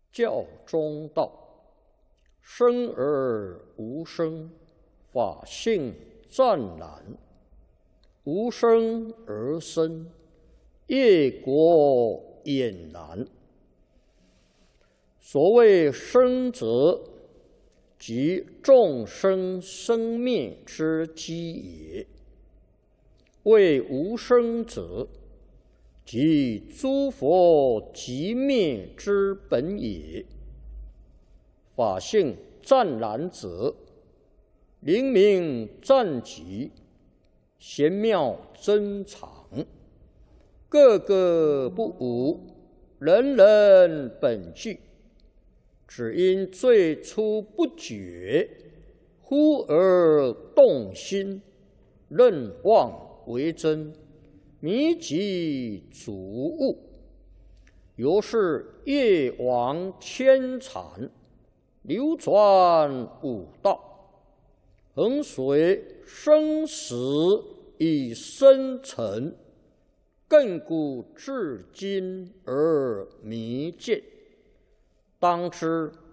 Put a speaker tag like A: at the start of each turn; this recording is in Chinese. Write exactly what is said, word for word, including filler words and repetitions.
A: 教中道，生而无生，法性湛然；无生而生，业果俨然。所谓生者，即众生生灭之基也；谓无生者，即诸佛寂灭之本也。法性湛然者，灵明湛极，玄妙珍藏，个个不无，人人本具。只因最初不觉，忽而动心，认妄为真，迷己主悟，由是业王牵缠，流转五道，恒随生死以生沉，亘古至今而弥见。当知